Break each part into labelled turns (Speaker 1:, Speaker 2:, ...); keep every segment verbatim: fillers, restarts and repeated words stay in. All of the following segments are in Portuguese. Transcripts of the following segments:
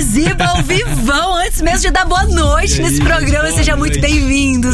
Speaker 1: Ziba ao vivão, antes mesmo de dar boa noite nesse programa. Seja noite. Muito bem-vindo,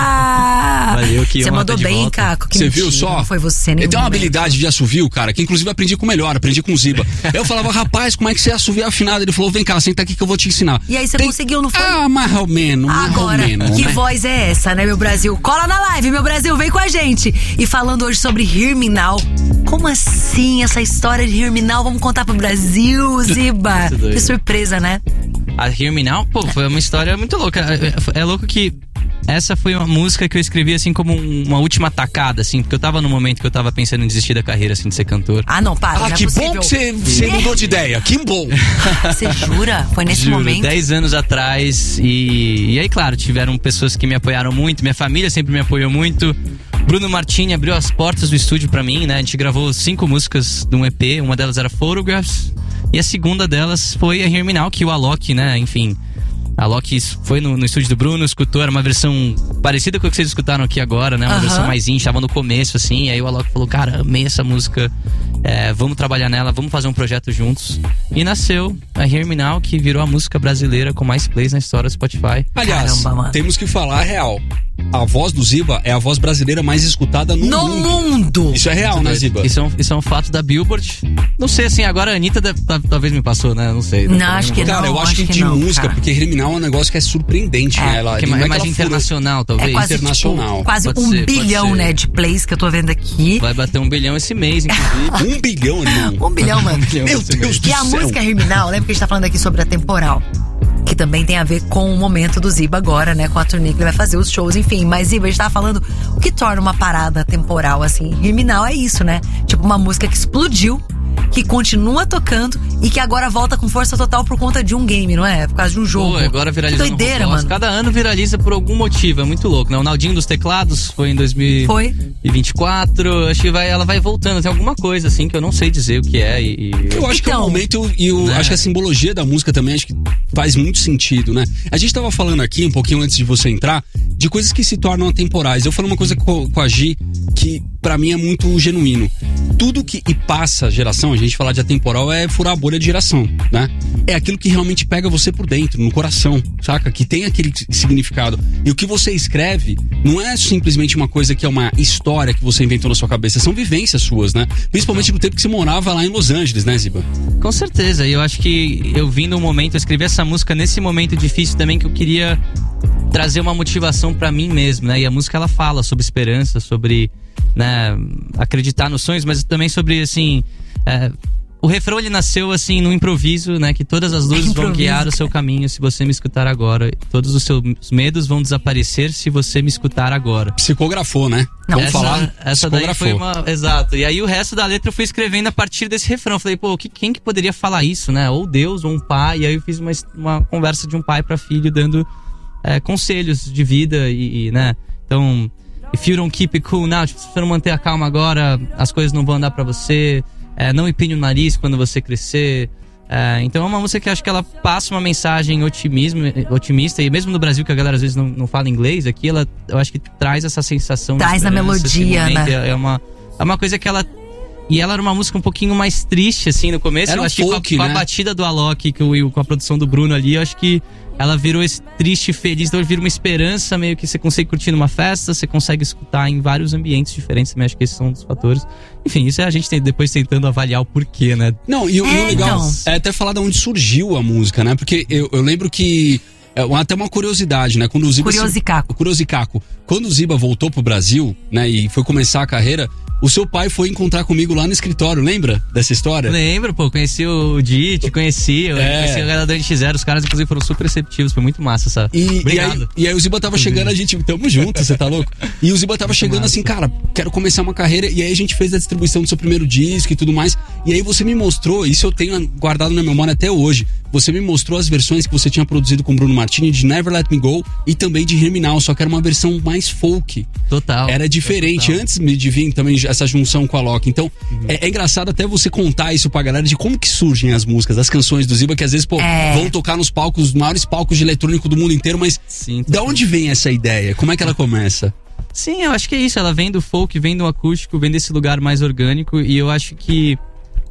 Speaker 1: Ziba.
Speaker 2: Valeu, que
Speaker 1: Você mandou bem, volta. Caco.
Speaker 3: Você viu só?
Speaker 1: Não foi você, nem
Speaker 3: Eu tenho uma habilidade de assovio, cara, que inclusive aprendi com o melhor, aprendi com o Ziba. Eu falava, rapaz, como é que você assovia afinado? Ele falou, vem cá, senta aqui que eu vou te ensinar.
Speaker 1: E aí você Tem... conseguiu, não foi?
Speaker 3: Ah, mais ou menos, mais
Speaker 1: Agora,
Speaker 3: ou menos,
Speaker 1: que
Speaker 3: né?
Speaker 1: voz é essa, né, meu Brasil? Cola na live, meu Brasil, vem com a gente. E falando hoje sobre Hear Me Now. Como assim essa história de Hear Me Now? Vamos contar pro Brasil, Ziba. Que surpresa, né?
Speaker 2: A Hear Me Now, pô, foi uma história muito louca. É, é louco que essa foi uma música que eu escrevi assim como uma última tacada, assim, porque eu tava no momento que eu tava pensando em desistir da carreira, assim, de ser cantor.
Speaker 1: Ah, não, para,
Speaker 3: Ah,
Speaker 1: não
Speaker 3: que
Speaker 1: é
Speaker 3: bom que você, você mudou de ideia, que bom.
Speaker 1: Você jura? Foi nesse
Speaker 2: Juro,
Speaker 1: momento?
Speaker 2: dez anos atrás e, e aí, claro, tiveram pessoas que me apoiaram muito, minha família sempre me apoiou muito. Bruno Martini abriu as portas do estúdio pra mim, né? A gente gravou cinco músicas de um E P, uma delas era Photographs, e a segunda delas foi a Hear Me Now, que o Alok, né, enfim... A Alok foi no, no estúdio do Bruno, escutou, era uma versão parecida com a que vocês escutaram aqui agora, né? Uma uh-huh. versão mais íntima, estava no começo, assim. E aí o Alok falou, cara, amei essa música, é, vamos trabalhar nela, vamos fazer um projeto juntos. E nasceu a Hear Me Now, que virou a música brasileira com mais plays na história do Spotify.
Speaker 3: Aliás,
Speaker 1: Caramba,
Speaker 3: temos que falar a real. A voz do Ziba é a voz brasileira mais escutada no,
Speaker 1: no
Speaker 3: mundo.
Speaker 1: mundo.
Speaker 3: Isso é real, isso né, Ziba?
Speaker 2: Isso é, um, isso é um fato da Billboard. Não sei, assim, agora a Anitta deve, talvez me passou, né? Não sei.
Speaker 1: Não, não acho que
Speaker 3: cara,
Speaker 1: não.
Speaker 3: eu acho,
Speaker 1: acho
Speaker 3: que,
Speaker 1: que
Speaker 3: de
Speaker 1: não,
Speaker 3: música,
Speaker 1: cara.
Speaker 3: porque Hear Me Now é um negócio que é surpreendente,
Speaker 1: é,
Speaker 3: né? Ela,
Speaker 2: que é mais, é mais internacional, talvez.
Speaker 1: É quase,
Speaker 3: internacional.
Speaker 1: Tipo, quase
Speaker 2: pode
Speaker 1: um
Speaker 2: ser,
Speaker 1: bilhão, né, de plays que eu tô vendo aqui.
Speaker 2: Vai bater um bilhão esse mês, inclusive.
Speaker 3: um bilhão, irmão.
Speaker 1: Um bilhão, mano.
Speaker 3: Um bilhão Meu Deus do
Speaker 1: e
Speaker 3: céu.
Speaker 1: a música Hear Me Now, né? Porque a gente tá falando aqui sobre a temporal. Que também tem a ver com o momento do Ziba agora, né? Com a turnê que ele vai fazer, os shows, enfim. Mas, Ziba, a gente tava falando o que torna uma parada temporal, assim. Hear Me Now é isso, né? Tipo, uma música que explodiu, que continua tocando e que agora volta com força total por conta de um game, não é? Por causa de um jogo.
Speaker 2: Pô, agora viraliza.
Speaker 1: Que doideira, mano.
Speaker 2: Cada ano viraliza por algum motivo, é muito louco, né? O Naldinho dos Teclados foi em dois mil e vinte e quatro. Foi. Acho que vai, ela vai voltando. Tem alguma coisa, assim, que eu não sei dizer o que é. E, e...
Speaker 3: Eu acho
Speaker 1: então,
Speaker 3: que é o momento e eu
Speaker 2: né?
Speaker 3: acho que a simbologia da música também acho que faz muito sentido, né? A gente tava falando aqui, um pouquinho antes de você entrar, de coisas que se tornam atemporais. Eu falei uma coisa com, com a Gi que pra mim é muito genuíno. Tudo que e passa a geração, a gente falar de atemporal é furar a bolha de geração, né? É aquilo que realmente pega você por dentro, no coração, saca? Que tem aquele significado. E o que você escreve não é simplesmente uma coisa que é uma história que você inventou na sua cabeça, são vivências suas, né? Principalmente no tempo que você morava lá em Los Angeles, né, Ziba?
Speaker 2: Com certeza, e eu acho que eu vim num momento, eu escrevi essa música nesse momento difícil também que eu queria trazer uma motivação pra mim mesmo, né? E a música ela fala sobre esperança, sobre, né, acreditar nos sonhos, mas também sobre, assim, é, o refrão ele nasceu assim no improviso, né? Que todas as luzes vão guiar o seu caminho se você me escutar agora. Todos os seus medos vão desaparecer se você me escutar agora.
Speaker 3: Psicografou, né?
Speaker 1: Não,
Speaker 2: essa,
Speaker 3: falar.
Speaker 2: Essa daí foi uma. Exato. E aí o resto da letra eu fui escrevendo a partir desse refrão. Eu falei, pô, que, quem que poderia falar isso, né? Ou Deus, ou um pai. E aí eu fiz uma, uma conversa de um pai pra filho, dando é, conselhos de vida e, e, né? Então, if you don't keep it cool now, tipo, se você não manter a calma agora, as coisas não vão andar pra você. É, não empine o nariz quando você crescer. É, então é uma música que eu acho que ela passa uma mensagem otimismo, otimista. E mesmo no Brasil, que a galera às vezes não, não fala inglês, aqui ela, eu acho que traz essa sensação
Speaker 1: traz
Speaker 2: de
Speaker 1: na melodia, né?
Speaker 2: É, é, uma, é uma coisa que ela... E ela era uma música um pouquinho mais triste, assim, no começo.
Speaker 3: Era
Speaker 2: eu
Speaker 3: um
Speaker 2: acho
Speaker 3: folk,
Speaker 2: que com a,
Speaker 3: né?
Speaker 2: com a batida do Alok, que o, com a produção do Bruno ali, eu acho que ela virou esse triste, feliz. Então vira uma esperança, meio que você consegue curtir numa festa, você consegue escutar em vários ambientes diferentes também. Acho que esses são um dos fatores. Enfim, isso é a gente tem, depois tentando avaliar o porquê, né?
Speaker 3: Não, e o
Speaker 1: É,
Speaker 3: legal
Speaker 1: então.
Speaker 3: é até falar de onde surgiu a música, né? Porque eu, eu lembro que... É até uma curiosidade, né? Quando o Ziba
Speaker 1: Curiosicaco.
Speaker 3: Se, Curiosicaco. Quando o Ziba voltou pro Brasil, né? E foi começar a carreira, o seu pai foi encontrar comigo lá no escritório, lembra dessa história?
Speaker 2: Lembro, pô, conheci o Dit, conheci, eu
Speaker 3: É.
Speaker 2: conheci a galera do X zero, os caras inclusive foram super receptivos, foi muito massa, sabe?
Speaker 3: E,
Speaker 2: Obrigado.
Speaker 3: E aí, e aí o Ziba tava chegando, a gente, tamo junto, você tá louco? E o Ziba tava
Speaker 2: Muito
Speaker 3: chegando
Speaker 2: massa.
Speaker 3: assim, cara, quero começar uma carreira. E aí a gente fez a distribuição do seu primeiro disco e tudo mais. E aí você me mostrou, isso eu tenho guardado na memória até hoje, você me mostrou as versões que você tinha produzido com o Bruno Martini de Never Let Me Go e também de Hear Me Now, só que era uma versão mais folk.
Speaker 2: Total.
Speaker 3: Era diferente,
Speaker 2: total.
Speaker 3: antes de vir também essa junção com a Loki. Então, uhum. é, é engraçado até você contar isso pra galera de como que surgem as músicas, as canções do Ziba, que às vezes, pô,
Speaker 1: É.
Speaker 3: vão tocar nos palcos, os maiores palcos de eletrônico do mundo inteiro, mas
Speaker 2: Sim,
Speaker 3: da onde vem essa ideia? Como é que ela começa?
Speaker 2: Sim, eu acho que é isso. Ela vem do folk, vem do acústico, vem desse lugar mais orgânico. E eu acho que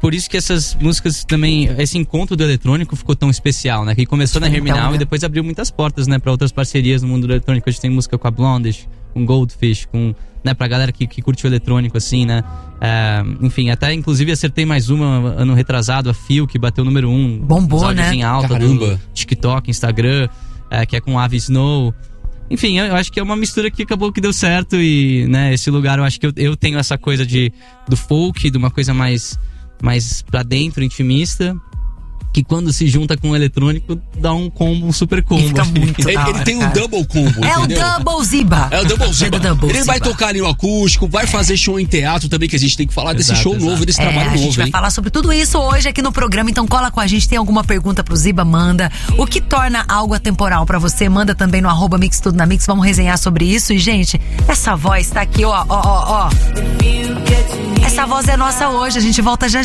Speaker 2: por isso que essas músicas também, esse encontro do eletrônico ficou tão especial, né? Que começou na Herminal
Speaker 1: então, né?
Speaker 2: e depois abriu muitas portas, né? Pra outras parcerias no mundo do eletrônico. A gente tem música com a Blondish, com Goldfish, com, né? Pra galera que, que curte o eletrônico, assim, né? É, enfim, até inclusive acertei mais uma ano retrasado, a Feel, que bateu o número um.
Speaker 1: Bombou, né?
Speaker 2: Em alta
Speaker 3: Caramba.
Speaker 2: do TikTok, Instagram, é, que é com Ave Snow. Enfim, eu, eu acho que é uma mistura que acabou que deu certo e, né, esse lugar eu acho que eu, eu tenho essa coisa de, do folk, de uma coisa mais, mais pra dentro, intimista, que quando se junta com o eletrônico dá um combo, um super combo.
Speaker 1: E fica muito
Speaker 3: Ele,
Speaker 1: da
Speaker 3: ele
Speaker 1: hora,
Speaker 3: tem um
Speaker 1: cara.
Speaker 3: double combo,
Speaker 1: É
Speaker 3: entendeu?
Speaker 1: o Double Ziba.
Speaker 3: É o Double Ziba.
Speaker 1: É do Double
Speaker 3: Ele vai
Speaker 1: Ziba.
Speaker 3: tocar ali o acústico, vai fazer show em teatro também, que a gente tem que falar desse
Speaker 2: Exato,
Speaker 3: show
Speaker 2: exato.
Speaker 3: novo, desse
Speaker 1: É,
Speaker 3: trabalho
Speaker 1: a gente
Speaker 3: novo,
Speaker 1: vai
Speaker 3: hein?
Speaker 1: falar sobre tudo isso hoje aqui no programa, então cola com a gente. Tem alguma pergunta pro Ziba, manda. O que torna algo atemporal pra você? Manda também no arroba Mix Tudo na Mix, vamos resenhar sobre isso. E, gente, essa voz tá aqui, ó, ó, ó, ó. Essa voz é nossa hoje, a gente volta já